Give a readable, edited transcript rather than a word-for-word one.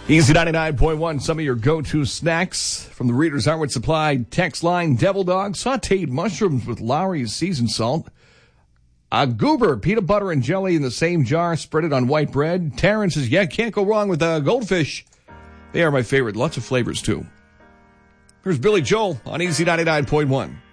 Easy 99.1, some of your go-to snacks from the Reader's Hardware Supply text line. Devil Dog, sauteed mushrooms with Lowry's seasoned salt. A Goober, peanut butter and jelly in the same jar, spread it on white bread. Taryn says, yeah, can't go wrong with goldfish. They are my favorite. Lots of flavors, too. Here's Billy Joel on Easy 99.1.